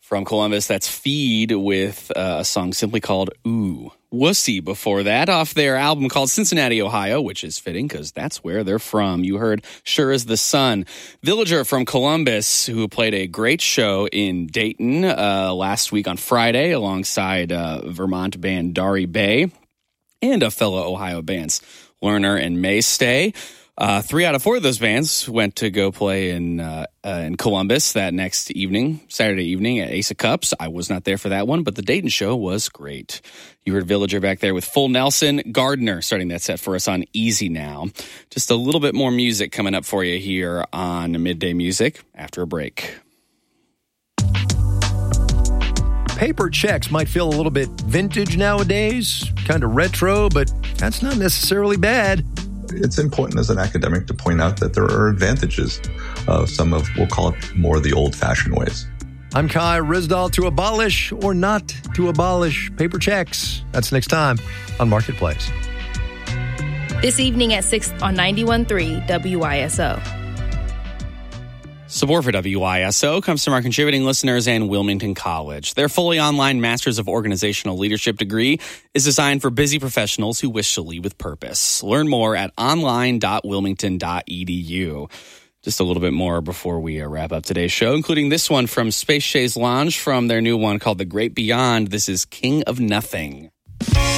From Columbus, that's Feed with a song simply called Ooh. Wussy before that, off their album called Cincinnati, Ohio, which is fitting because that's where they're from. You heard Sure as the Sun. Villager from Columbus, who played a great show in Dayton last week on Friday alongside Vermont band Dari Bay and a fellow Ohio bands, Lerner and Maystay. 3 out of 4 of those bands went to go play in Columbus that next evening, Saturday evening at Ace of Cups. I was not there for that one, but the Dayton show was great. You heard Villager back there with Full Nelson. Gardner starting that set for us on Easy Now. Just a little bit more music coming up for you here on Midday Music after a break. Paper checks might feel a little bit vintage nowadays, kind of retro, but that's not necessarily bad. It's important as an academic to point out that there are advantages of some of, we'll call it more the old-fashioned ways. I'm Kai Rizdal. To abolish or not to abolish paper checks. That's next time on Marketplace. This evening at 6 on 91.3 WISO. Support for WISO comes from our contributing listeners and Wilmington College. Their fully online Masters of Organizational Leadership degree is designed for busy professionals who wish to lead with purpose. Learn more at online.wilmington.edu. Just a little bit more before we wrap up today's show, including this one from Space Chaise Lounge from their new one called The Great Beyond. This is King of Nothing.